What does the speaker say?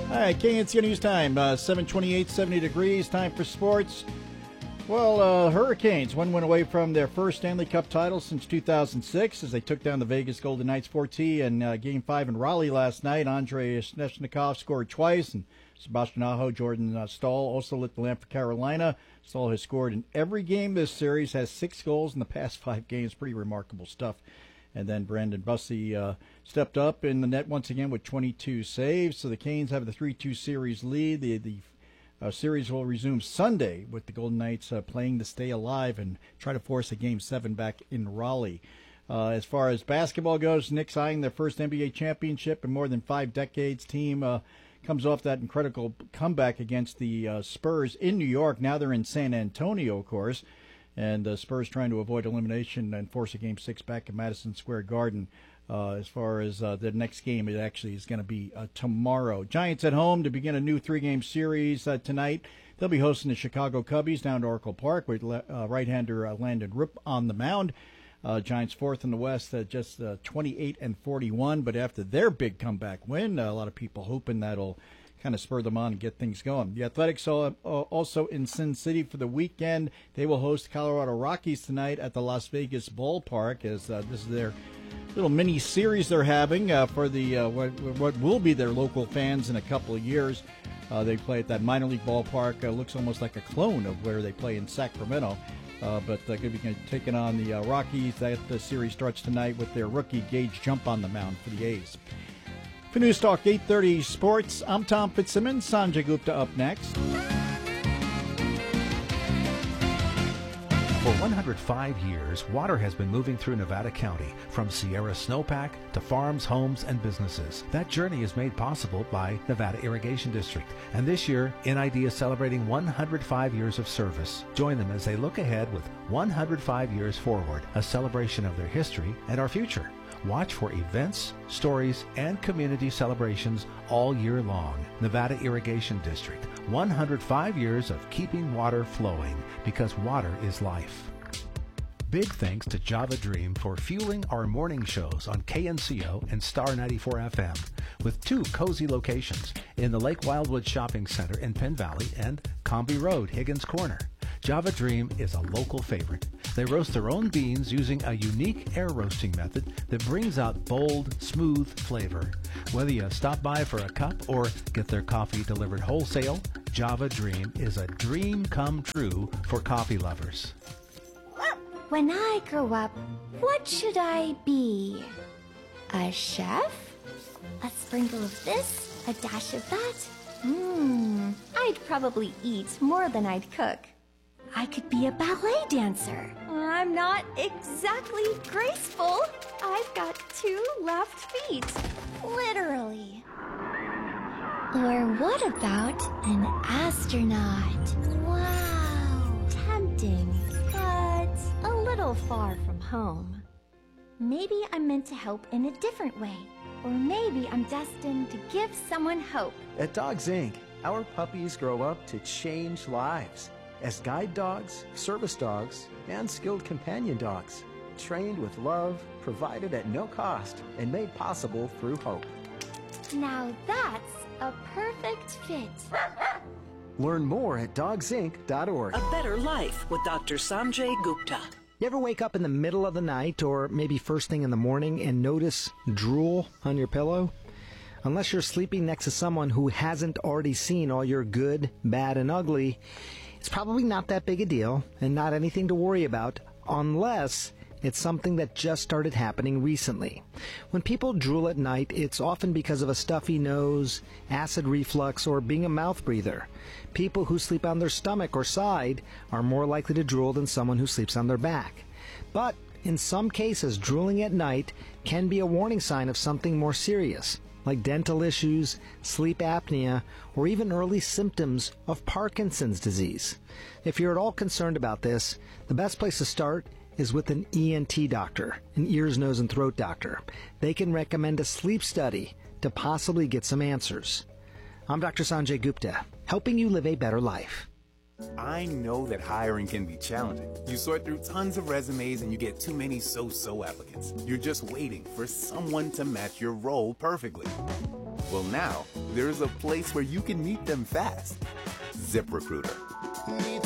All right, KNCO News Time, 7:28, 70 degrees, time for sports. Well, Hurricanes, one win away from their first Stanley Cup title since 2006 as they took down the Vegas Golden Knights 4T in Game 5 in Raleigh last night. Andrei Svechnikov scored twice, and Sebastian Aho, Jordan Stahl also lit the lamp for Carolina. Stahl has scored in every game this series, has 6 goals in the past 5 games. Pretty remarkable stuff. And then Brandon Bussey stepped up in the net once again with 22 saves. So the Canes have the 3-2 series lead. The series will resume Sunday with the Golden Knights playing to stay alive and try to force a Game 7 back in Raleigh. As far as basketball goes, Knicks eyeing their first NBA championship in more than 5 decades. Team comes off that incredible comeback against the Spurs in New York. Now they're in San Antonio, of course. And Spurs trying to avoid elimination and force a Game 6 back at Madison Square Garden. As far as the next game, it actually is going to be tomorrow. Giants at home to begin a new 3-game series tonight. They'll be hosting the Chicago Cubbies down to Oracle Park with right-hander Landon Rupp on the mound. Giants fourth in the West at just 28-41. But after their big comeback win, a lot of people hoping that'll kind of spur them on and get things going. The Athletics also in Sin City for the weekend. They will host Colorado Rockies tonight at the Las Vegas Ballpark as this is their little mini series they're having for the what will be their local fans in a couple of years. They play at that minor league ballpark. Looks almost like a clone of where they play in Sacramento. But they're going to be taking on the Rockies. The series starts tonight with their rookie Gage Jump on the mound for the A's. For News Talk 830 Sports, I'm Tom Fitzsimmons. Sanjay Gupta up next. For 105 years, water has been moving through Nevada County, from Sierra Snowpack to farms, homes, and businesses. That journey is made possible by Nevada Irrigation District. And this year, NID is celebrating 105 years of service. Join them as they look ahead with 105 years forward, a celebration of their history and our future. Watch for events, stories, and community celebrations all year long. Nevada Irrigation District, 105 years of keeping water flowing, because water is life. Big thanks to Java Dream for fueling our morning shows on KNCO and Star 94 FM, with 2 cozy locations in the Lake Wildwood Shopping Center in Penn Valley and Comby Road, Higgins Corner. Java Dream is a local favorite. They roast their own beans using a unique air roasting method that brings out bold, smooth flavor. Whether you stop by for a cup or get their coffee delivered wholesale, Java Dream is a dream come true for coffee lovers. When I grow up, what should I be? A chef? A sprinkle of this, a dash of that? I'd probably eat more than I'd cook. I could be a ballet dancer. I'm not exactly graceful. I've got 2 left feet. Literally. Or what about an astronaut? Wow. Tempting, but a little far from home. Maybe I'm meant to help in a different way. Or maybe I'm destined to give someone hope. At Dogs Inc., our puppies grow up to change lives as guide dogs, service dogs, and skilled companion dogs, trained with love, provided at no cost, and made possible through hope. Now that's a perfect fit. Learn more at dogsinc.org. A better life with Dr. Sanjay Gupta. You ever wake up in the middle of the night or maybe first thing in the morning and notice drool on your pillow? Unless you're sleeping next to someone who hasn't already seen all your good, bad, and ugly, it's probably not that big a deal and not anything to worry about unless it's something that just started happening recently. When people drool at night, it's often because of a stuffy nose, acid reflux, or being a mouth breather. People who sleep on their stomach or side are more likely to drool than someone who sleeps on their back. But in some cases, drooling at night can be a warning sign of something more serious, like dental issues, sleep apnea, or even early symptoms of Parkinson's disease. If you're at all concerned about this, the best place to start is with an ENT doctor, an ears, nose, and throat doctor. They can recommend a sleep study to possibly get some answers. I'm Dr. Sanjay Gupta, helping you live a better life. I know that hiring can be challenging. You sort through tons of resumes and you get too many so-so applicants. You're just waiting for someone to match your role perfectly. Well, now there's a place where you can meet them fast. ZipRecruiter.